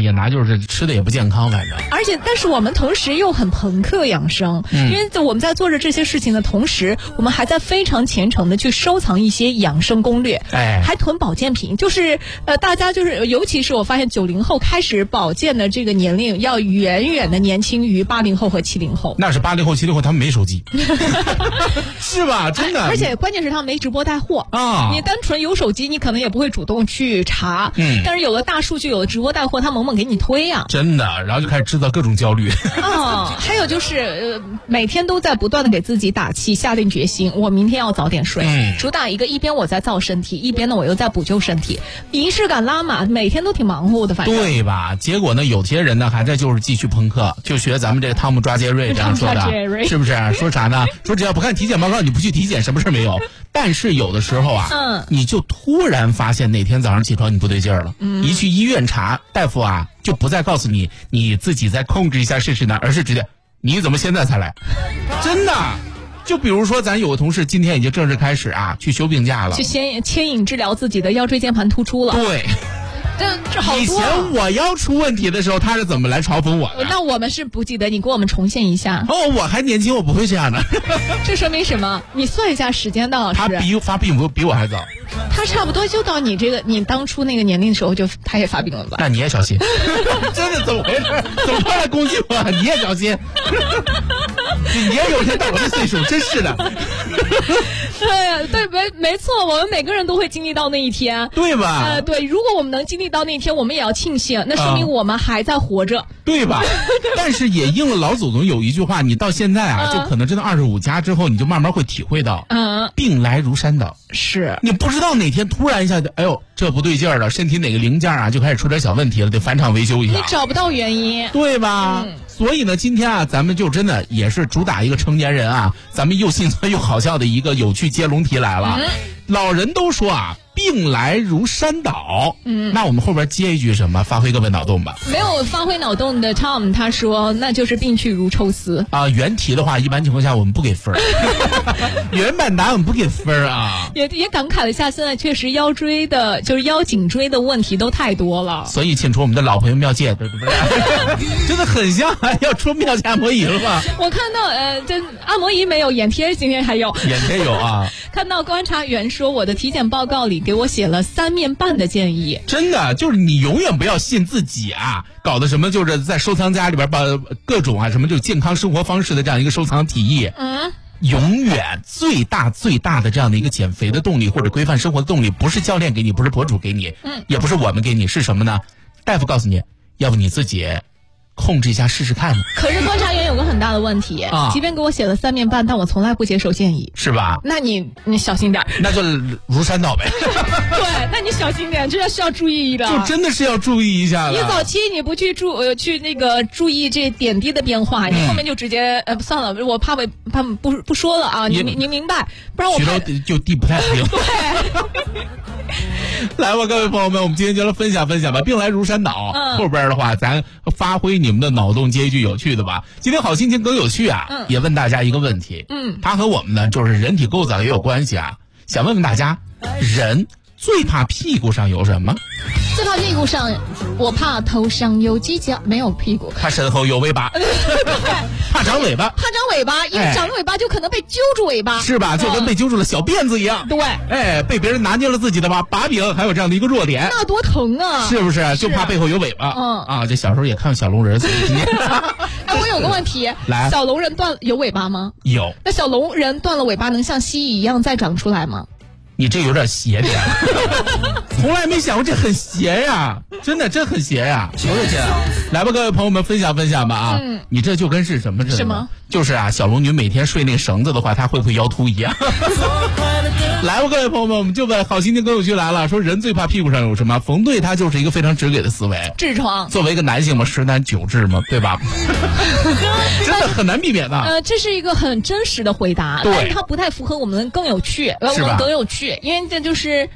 呀，那就是吃的也不健康，反正。 但是我们同时又很朋克养生，因为我们在做着这些事情的同时，我们还在非常虔诚的去收藏一些养生攻略，还囤保健品。就是大家就是尤其是我发现90后开始保健的这个年龄要远远的年轻于80后和70后。 那是80后、70后，他们没手机，是吧？真的。 而且关键是他们没直播带货啊。 你单纯有手机，你可能也不会主动去查，但是有了大数据，有了直播带货，他猛猛给你推呀。 真的，然后就开始制造各种焦虑。 还有就是每天都在不断的给自己打气，下定决心，我明天要早点睡。主打一个一边我在造身体，一边呢我又在补救身体，仪式感拉满，每天都挺忙活的，反正对吧？结果呢，有些人呢还在就是继续朋克，就学咱们这个汤姆抓杰瑞这样说的，是不是？说啥呢？说只要不看体检报告，你不去体检，什么事没有。但是有的时候啊，你就突然发现哪天早上起床你不对劲儿了，一去医院查，大夫啊就不再告诉你你自己再控制一下试试呢，而是直接你怎么现在才来？真的。就比如说咱有个同事今天已经正式开始啊去休病假了， 去牵引治疗自己的腰椎间盘突出了。 对。 这好多。 以前我腰出问题的时候，他是怎么来嘲讽我的？ 那我们是不记得，你给我们重现一下。 我还年轻，我不会这样的。 这说明什么？你算一下时间，到老师。 他发病比我还早。 他差不多就到你当初那个年龄的时候，他也发病了吧？ 那你也小心。真的怎么回事？怎么突然攻击我？你也小心。你也有天到我这岁数，真是的。 对，没错，我们每个人都会经历到那一天， 对吧？ 对，如果我们能经历到那一天，我们也要庆幸，那说明我们还在活着， 对吧？但是也应了老祖宗有一句话，你到现在啊，就可能真的25加之后，你就慢慢会体会到，病来如山倒。 是你不知道哪天突然一下就，哎呦，这不对劲儿了，身体哪个零件啊就开始出点小问题了，得返厂维修一下。 你找不到原因， 对吧？所以呢，今天啊，咱们就真的也是主打一个成年人啊，咱们又心酸又好笑的一个有趣接龙题来了。老人都说啊，病来如山倒。那我们后边接一句什么？发挥各位脑洞吧。 没有发挥脑洞的 Tom 他说，那就是病去如抽丝啊。原题的话，一般情况下我们不给分原版答案我们不给分啊。 也感慨了一下，现在确实腰椎的，就是腰颈椎的问题都太多了。 所以请出我们的老朋友妙界，对不对？真的很像要出妙界按摩仪了吧？ 我看到这按摩仪没有，眼贴今天还有。 眼贴有啊。 看到观察员说，我的体检报告里给我写了3面半的建议。 真的，就是你永远不要信自己啊，搞的什么就是在收藏夹里边把各种啊什么就健康生活方式的这样一个收藏提议。永远最大的这样的一个减肥的动力或者规范生活的动力，不是教练给你，不是博主给你，也不是我们给你，是什么呢？大夫告诉你，要不你自己控制一下试试看。 可是观察员有个很大的问题，即便给我写了3面半，但我从来不接受建议， 是吧？ 那你小心点， 那就如山倒呗。 对，那你小心点，这是要注意的， 就真的是要注意一下了。 你早期你不去注意这点滴的变化，你后面就直接算了，我怕不说了啊，你明白，不然我怕就地不太平。 对。 来吧，各位朋友们，我们今天就来分享吧。病来如山倒，后边的话咱发挥你们的脑洞，接一句有趣的吧。今天好心情更有趣啊，也问大家一个问题，它和我们呢就是人体构造也有关系啊。想问问大家，人最怕屁股上有什么？ 最怕屁股上，我怕头上有犄角，没有屁股。 怕身后有尾巴。怕长尾巴。 怕长尾巴，因为长尾巴就可能被揪住尾巴， 是吧？就跟被揪住了小辫子一样。 对。 被别人拿捏了自己的把柄，还有这样的一个弱点， 那多疼啊！ 是不是？就怕背后有尾巴。这小时候也看小龙人。 我有个问题， 来， 小龙人有尾巴吗？ 有。 那小龙人断了尾巴，能像蜥蜴一样再长出来吗？ 你这有点邪点，从来没想过这很邪呀，真的很邪呀，有点邪。来吧，各位朋友们，分享吧啊！你这就跟是什么似的？什么？就是啊，小龙女每天睡那个绳子的话，她会不会腰突一样？来吧，各位朋友们，我们就问好心情更有趣来了，说人最怕屁股上有什么？冯队他就是一个非常直给的思维， 痔疮。作为一个男性嘛，10男9痔嘛，对吧？真的很难避免的。 这是一个很真实的回答，但是它不太符合我们更有趣， 是吧？ 更有趣，因为这就是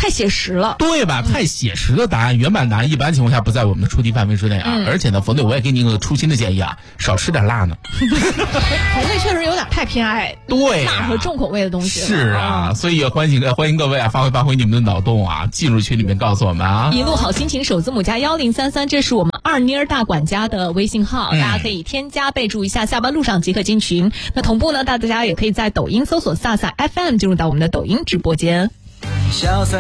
太写实了， 对吧？太写实的答案，原版答案一般情况下不在我们的出题范围之内啊。而且呢，冯队我也给你一个出新的建议啊，少吃点辣呢。 冯队确实有点太偏爱辣和重口味的东西了。 是啊，所以也欢迎各位啊，发挥你们的脑洞啊，进入群里面告诉我们啊。 一路好心情首字母加1033，这是我们二妮儿大管家的微信号，大家可以添加备注一下，下班路上即可进群。那同步呢，大家也可以在抖音搜索飒飒 FM 进入到我们的抖音直播间。